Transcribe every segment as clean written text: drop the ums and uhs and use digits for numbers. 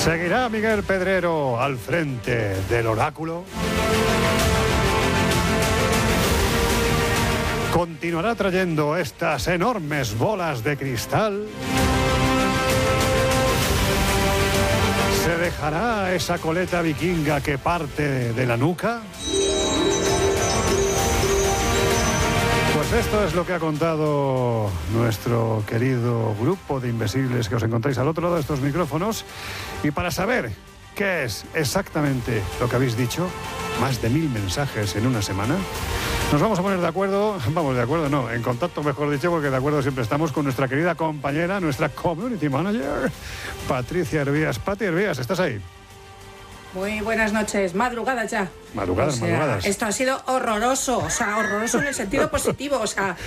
¿Seguirá Miguel Pedrero al frente del oráculo? ¿Continuará trayendo estas enormes bolas de cristal? ¿Se dejará esa coleta vikinga que parte de la nuca? Pues esto es lo que ha contado nuestro querido grupo de invisibles que os encontráis al otro lado de estos micrófonos. Y para saber qué es exactamente lo que habéis dicho, más de 1000 mensajes en una semana, nos vamos a poner de acuerdo, en contacto mejor dicho, porque de acuerdo siempre estamos con nuestra querida compañera, nuestra community manager, Patricia Hervías. Pati Hervías, ¿estás ahí? Muy buenas noches, madrugadas ya. Madrugadas. Esto ha sido horroroso, horroroso en el sentido positivo,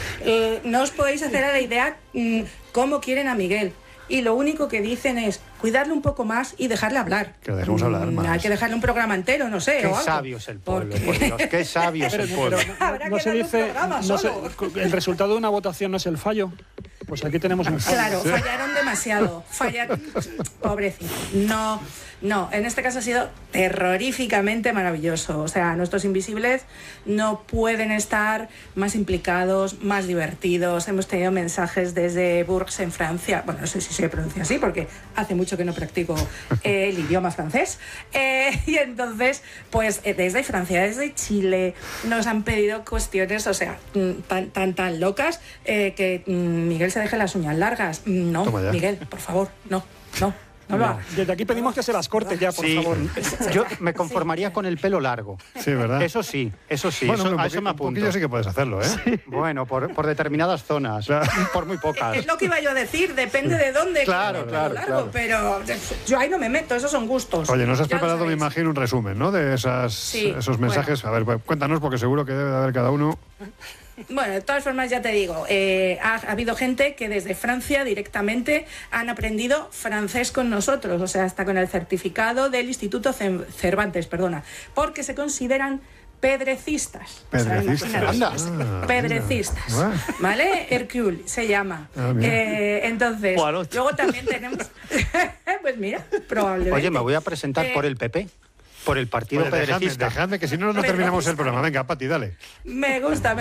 no os podéis hacer a la idea cómo quieren a Miguel. Y lo único que dicen es cuidarle un poco más y dejarle hablar. Que le dejemos hablar más. Hay que dejarle un programa entero, no sé. Qué sabio es el pueblo, por Dios, qué sabio es el pueblo. No se dice, el resultado de una votación no es el fallo. Pues aquí tenemos un fallo. Claro, fallaron demasiado. Pobrecito. No, en este caso ha sido terroríficamente maravilloso. O sea, nuestros invisibles no pueden estar más implicados, más divertidos. Hemos tenido mensajes desde Bourges en Francia. Bueno, no sé si se pronuncia así porque hace mucho que no practico el idioma francés. Y entonces, pues desde Francia, desde Chile, nos han pedido cuestiones, o sea, tan locas que Miguel se deje las uñas largas. No, Miguel, por favor, no lo hagas. Desde aquí pedimos que se las corte ya, por favor. Yo me conformaría con el pelo largo. Sí, ¿verdad? Eso sí. Bueno, a eso me apunto. Un poquillo sí que puedes hacerlo, ¿eh? Sí. Bueno, por determinadas zonas, por muy pocas. Es lo que iba yo a decir, depende de dónde. Claro. Pero yo ahí no me meto, esos son gustos. Oye, nos has preparado, me imagino, un resumen, ¿no? De esos mensajes. Bueno. A ver, cuéntanos, porque seguro que debe de haber cada uno. Bueno, de todas formas, ya te digo, ha habido gente que desde Francia directamente han aprendido francés con nosotros, o sea, hasta con el certificado del Instituto Cervantes, porque se consideran pedrecistas. Pedrecistas, ¿vale? Hercule se llama. Entonces, luego también tenemos... pues mira, probablemente. Oye, me voy a presentar por el PP. Por el partido pedrecista. Dejadme, que si no terminamos el programa. Venga, Pati, dale. Me gusta.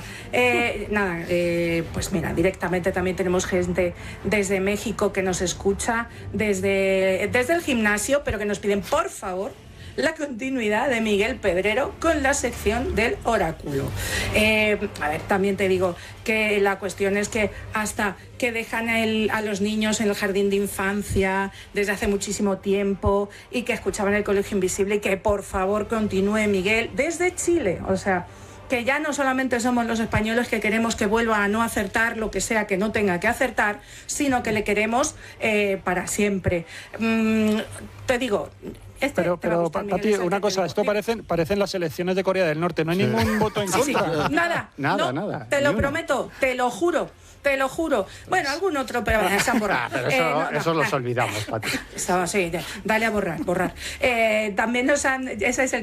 Pues mira, directamente también tenemos gente desde México que nos escucha, desde el gimnasio, pero que nos piden, por favor, la continuidad de Miguel Pedrero con la sección del oráculo. También te digo que la cuestión es que hasta que dejan a los niños en el jardín de infancia desde hace muchísimo tiempo y que escuchaban el Colegio Invisible y que por favor continúe Miguel desde Chile, o sea, que ya no solamente somos los españoles que queremos que vuelva a no acertar lo que sea que no tenga que acertar, sino que le queremos para siempre. Te digo... Pero Pati, una cosa, esto parecen las elecciones de Corea del Norte, no hay ningún voto en contra. Nada. Te lo prometo, te lo juro. Bueno, algún otro, pero se han borrado. Pero eso los olvidamos, Pati. Sí, dale a borrar. También ese es el